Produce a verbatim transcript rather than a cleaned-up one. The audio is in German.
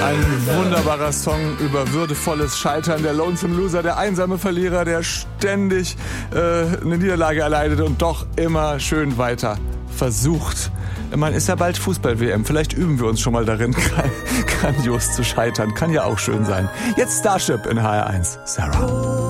Ein wunderbarer Song über würdevolles Scheitern. Der Lonesome Loser, der einsame Verlierer, der ständig äh, eine Niederlage erleidet und doch immer schön weiter versucht. Ich meine, ist ja bald Fußball-W M. Vielleicht üben wir uns schon mal darin, grandios zu scheitern. Kann ja auch schön sein. Jetzt Starship in H R eins. Sarah.